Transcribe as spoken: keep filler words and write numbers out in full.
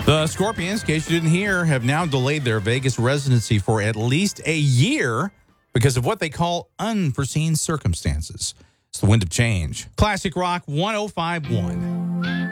The Scorpions, in case you didn't hear, have now delayed their Vegas residency for at least a year because of what they call unforeseen circumstances. It's the wind of change. Classic Rock one oh five point one.